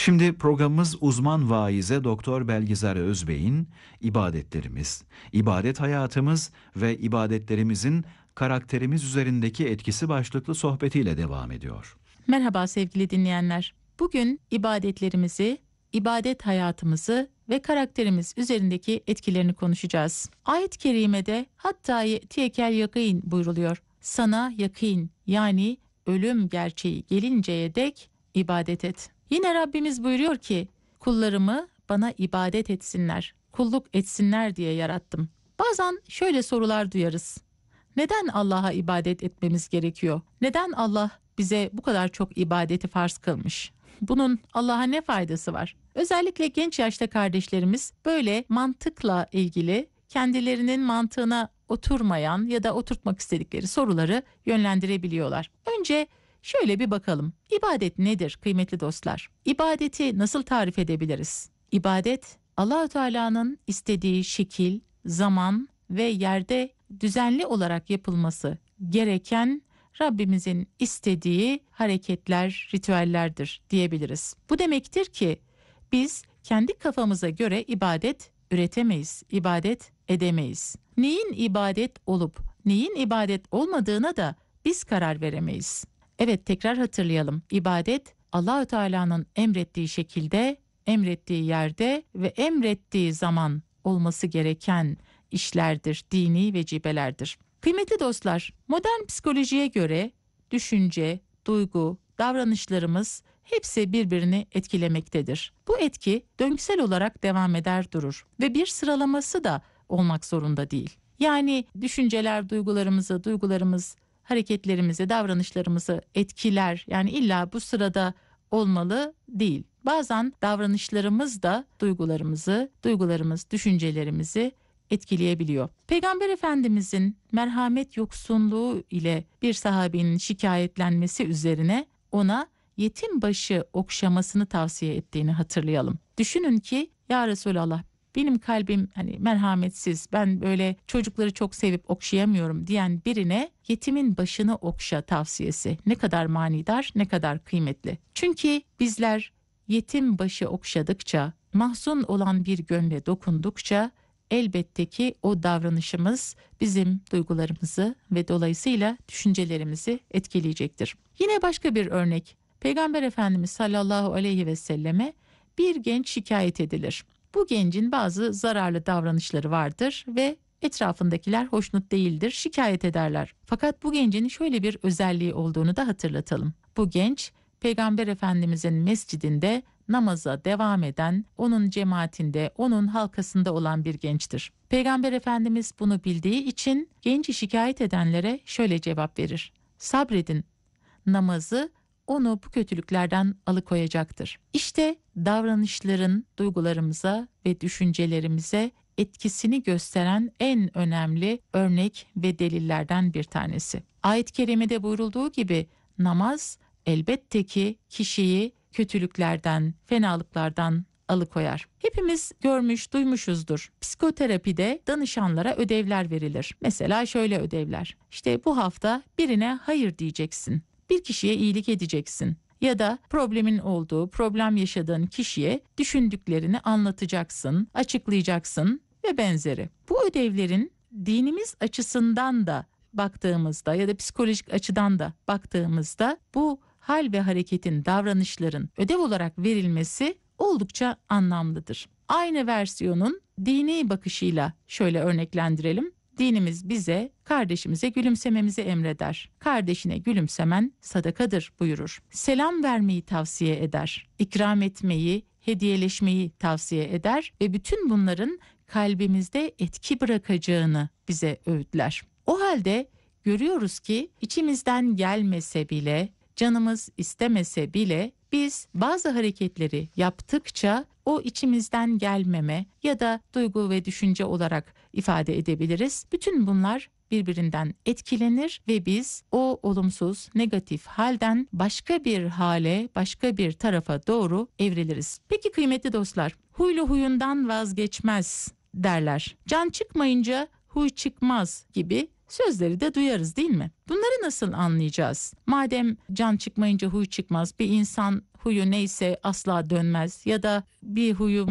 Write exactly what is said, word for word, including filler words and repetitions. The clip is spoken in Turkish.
Şimdi programımız uzman vaize Doktor Belgizar Özbey'in ibadetlerimiz, ibadet hayatımız ve ibadetlerimizin karakterimiz üzerindeki etkisi başlıklı sohbetiyle devam ediyor. Merhaba sevgili dinleyenler. Bugün ibadetlerimizi, ibadet hayatımızı ve karakterimiz üzerindeki etkilerini konuşacağız. Ayet-i kerimede hatta ye'tiyekel yakîn buyruluyor. Sana yakîn, yani ölüm gerçeği gelinceye dek ibadet et. Yine Rabbimiz buyuruyor ki, kullarımı bana ibadet etsinler, kulluk etsinler diye yarattım. Bazen şöyle sorular duyarız. Neden Allah'a ibadet etmemiz gerekiyor? Neden Allah bize bu kadar çok ibadeti farz kılmış? Bunun Allah'a ne faydası var? Özellikle genç yaşta kardeşlerimiz böyle mantıkla ilgili kendilerinin mantığına oturmayan ya da oturtmak istedikleri soruları yönlendirebiliyorlar. Önce şöyle bir bakalım. İbadet nedir kıymetli dostlar? İbadeti nasıl tarif edebiliriz? İbadet, Allah-u Teala'nın istediği şekil, zaman ve yerde düzenli olarak yapılması gereken Rabbimizin istediği hareketler, ritüellerdir diyebiliriz. Bu demektir ki biz kendi kafamıza göre ibadet üretemeyiz, ibadet edemeyiz. Neyin ibadet olup neyin ibadet olmadığına da biz karar veremeyiz. Evet, tekrar hatırlayalım. İbadet Allah-u Teala'nın emrettiği şekilde, emrettiği yerde ve emrettiği zaman olması gereken işlerdir, dini vecibelerdir. Kıymetli dostlar, modern psikolojiye göre düşünce, duygu, davranışlarımız hepsi birbirini etkilemektedir. Bu etki döngüsel olarak devam eder durur ve bir sıralaması da olmak zorunda değil. Yani düşünceler duygularımızı, duygularımız hareketlerimizi, davranışlarımızı etkiler. Yani illa bu sırada olmalı değil. Bazen davranışlarımız da duygularımızı, duygularımız düşüncelerimizi etkileyebiliyor. Peygamber Efendimizin merhamet yoksunluğu ile bir sahabinin şikayetlenmesi üzerine ona yetim başı okşamasını tavsiye ettiğini hatırlayalım. Düşünün ki ya Resulallah, benim kalbim hani merhametsiz, ben böyle çocukları çok sevip okşayamıyorum diyen birine yetimin başını okşa tavsiyesi ne kadar manidar, ne kadar kıymetli. Çünkü bizler yetim başı okşadıkça, mahzun olan bir gönle dokundukça elbette ki o davranışımız bizim duygularımızı ve dolayısıyla düşüncelerimizi etkileyecektir. Yine başka bir örnek. Peygamber Efendimiz sallallahu aleyhi ve selleme bir genç şikayet edilir. Bu gencin bazı zararlı davranışları vardır ve etrafındakiler hoşnut değildir, şikayet ederler. Fakat bu gencin şöyle bir özelliği olduğunu da hatırlatalım. Bu genç Peygamber Efendimizin mescidinde namaza devam eden, onun cemaatinde, onun halkasında olan bir gençtir. Peygamber Efendimiz bunu bildiği için genci şikayet edenlere şöyle cevap verir: sabredin, namazı onu bu kötülüklerden alıkoyacaktır. İşte davranışların duygularımıza ve düşüncelerimize etkisini gösteren en önemli örnek ve delillerden bir tanesi. Ayet-i kerimede buyurulduğu gibi namaz elbette ki kişiyi kötülüklerden, fenalıklardan alıkoyar. Hepimiz görmüş, duymuşuzdur. Psikoterapide danışanlara ödevler verilir. Mesela şöyle ödevler. İşte bu hafta birine hayır diyeceksin. Bir kişiye iyilik edeceksin. Ya da problemin olduğu, problem yaşadığın kişiye düşündüklerini anlatacaksın, açıklayacaksın ve benzeri. Bu ödevlerin dinimiz açısından da baktığımızda ya da psikolojik açıdan da baktığımızda bu hal ve hareketin, davranışların ödev olarak verilmesi oldukça anlamlıdır. Aynı versiyonun dini bakışıyla şöyle örneklendirelim. Dinimiz bize, kardeşimize gülümsememizi emreder. Kardeşine gülümsemen sadakadır buyurur. Selam vermeyi tavsiye eder. İkram etmeyi, hediyeleşmeyi tavsiye eder ve bütün bunların kalbimizde etki bırakacağını bize öğütler. O halde görüyoruz ki içimizden gelmese bile, canımız istemese bile biz bazı hareketleri yaptıkça o içimizden gelmeme ya da duygu ve düşünce olarak ifade edebiliriz. Bütün bunlar birbirinden etkilenir ve biz o olumsuz, negatif halden başka bir hale, başka bir tarafa doğru evriliriz. Peki kıymetli dostlar, huylu huyundan vazgeçmez derler. Can çıkmayınca huy çıkmaz gibi Sözleri de duyarız değil mi? Bunları nasıl anlayacağız? Madem can çıkmayınca huy çıkmaz, bir insan huyu neyse asla dönmez ya da bir huyu